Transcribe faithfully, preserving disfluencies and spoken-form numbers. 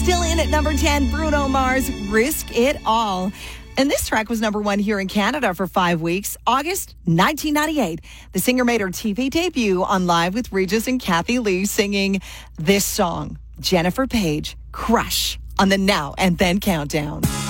Still in at number ten, Bruno Mars, Risk It All. And this track was number one here in Canada for five weeks, August nineteen ninety-eight. The singer made her T V debut on Live with Regis and Kathy Lee singing this song, Jennifer Page, Crush, on the Now and Then Countdown.